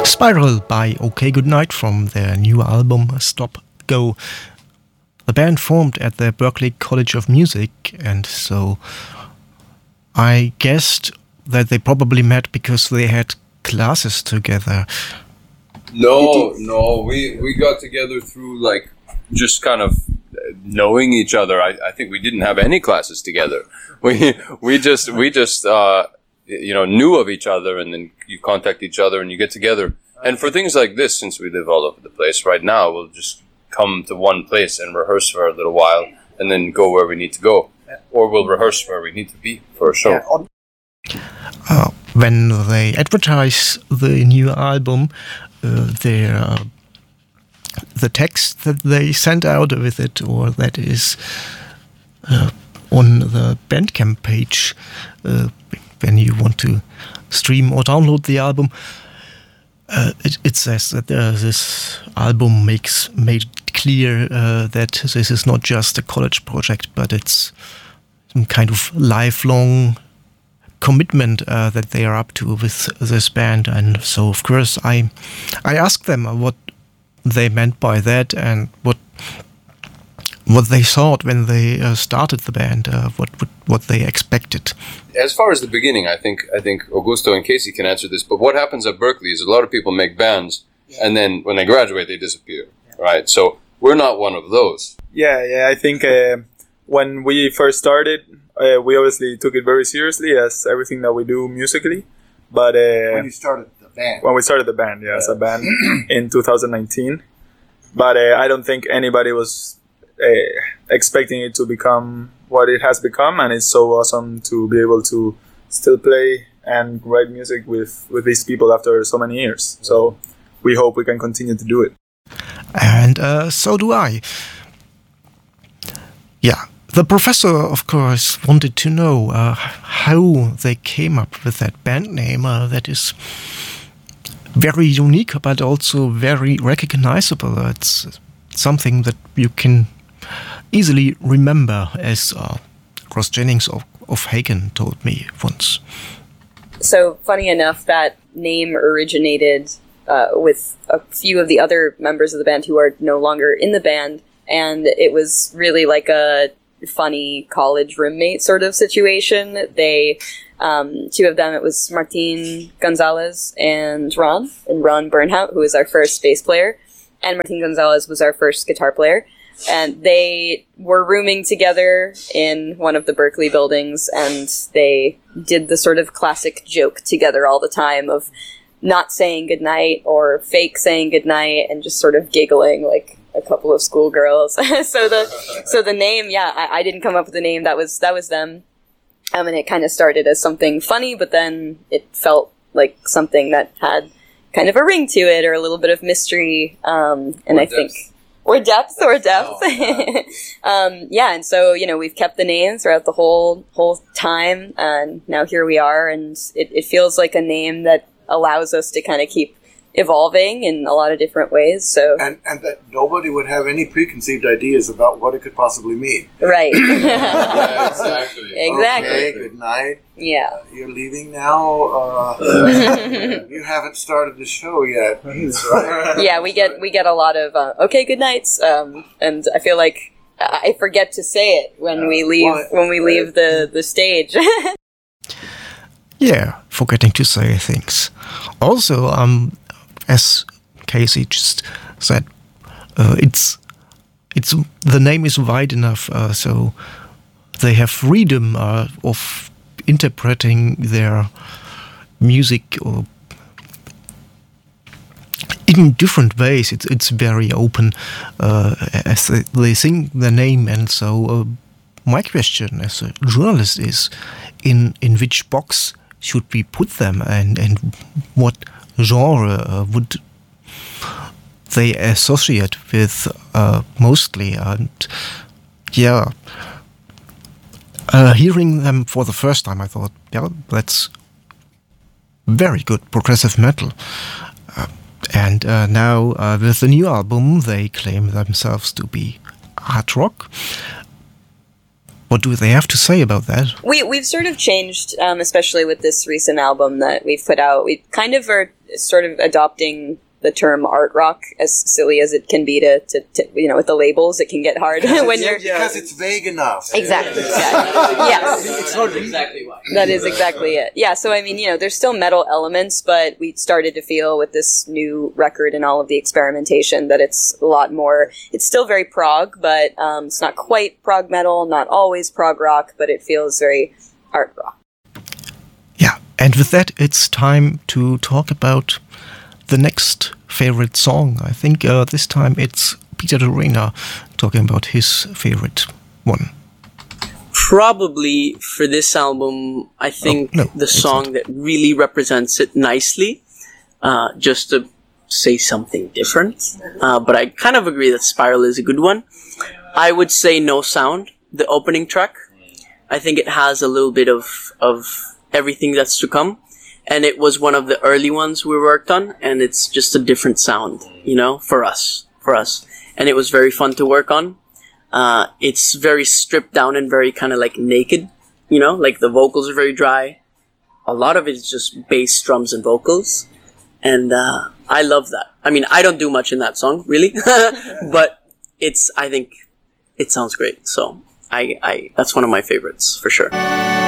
Spiral by OK Goodnight from their new album Stop Go. The band formed at the Berklee College of Music, and so I guessed that they probably met because they had classes together. No, we got together through like just kind of knowing each other. I think we didn't have any classes together. We just knew of each other, and then you contact each other and you get together. And for things like this, since we live all over the place right now, we'll just come to one place and rehearse for a little while and then go where we need to go. Or we'll rehearse where we need to be for a show. When they advertise the new album, the text that they send out with it, or that is on the Bandcamp page, when you want to stream or download the album, it says that this album made clear that this is not just a college project, but it's some kind of lifelong commitment that they are up to with this band. And so, of course, I asked them what they meant by that and what they thought when they started the band, what they expected. As far as the beginning, I think Augusto and Casey can answer this. But what happens at Berklee is a lot of people make bands, and then when they graduate, they disappear, right? So we're not one of those. Yeah. I think when we first started, we obviously took it very seriously as everything that we do musically. But when you started the band, when we started the band, as a band in 2019. But I don't think anybody was expecting it to become what it has become, and it's so awesome to be able to still play and write music with these people after so many years. So we hope we can continue to do it. And so do I. Yeah, the professor, of course, wanted to know how they came up with that band name that is very unique, but also very recognizable. It's something that you can easily remember, as Ross Jennings of Hagen told me once. So, funny enough, that name originated with a few of the other members of the band who are no longer in the band, and it was really like a funny college roommate sort of situation. They, two of them, it was Martin Gonzalez and Ron Bernhout, who was our first bass player, and Martin Gonzalez was our first guitar player. And they were rooming together in one of the Berklee buildings, and they did the sort of classic joke together all the time of not saying goodnight or fake saying goodnight and just sort of giggling like a couple of schoolgirls. So the name, I didn't come up with the name. That was them. And it kind of started as something funny, but then it felt like something that had kind of a ring to it or a little bit of mystery. And I think... Or depth. And so, we've kept the name throughout the whole time, and now here we are, and it feels like a name that allows us to kind of keep evolving in a lot of different ways. So and that nobody would have any preconceived ideas about what it could possibly mean. Right. Yeah, exactly. Okay, good night. Yeah. You're leaving now. You haven't started the show yet. Yeah, we get a lot of okay, good nights, and I feel like I forget to say it when we leave the stage. Yeah, forgetting to say things. Also, as Casey just said, it's the name is wide enough, so they have freedom of interpreting their music or in different ways. It's very open as they sing the name, and so my question as a journalist is, in which box should we put them, and what genre would they associate with mostly? And hearing them for the first time, I thought, that's very good progressive metal. And now with the new album, they claim themselves to be hard rock. What do they have to say about that? We've sort of changed, especially with this recent album that we've put out. We kind of are sort of adopting the term art rock, as silly as it can be to with the labels, it can get hard when you're because it's vague enough. Exactly. Yes. That's exactly why. That is exactly it. Yeah, so I mean, there's still metal elements, but we started to feel with this new record and all of the experimentation that it's a lot more, it's still very prog, but it's not quite prog metal, not always prog rock, but it feels very art rock. Yeah, and with that, it's time to talk about the next favorite song. I think this time it's Peter Dorena talking about his favorite one. Probably for this album, I think the song that really represents it nicely, just to say something different, but I kind of agree that Spiral is a good one. I would say No Sound, the opening track. I think it has a little bit of everything that's to come. And it was one of the early ones we worked on, and it's just a different sound, for us. And it was very fun to work on. It's very stripped down and very kind of like naked, like the vocals are very dry. A lot of it is just bass, drums, and vocals. And I love that. I mean, I don't do much in that song, really, but I think it sounds great. So that's one of my favorites, for sure.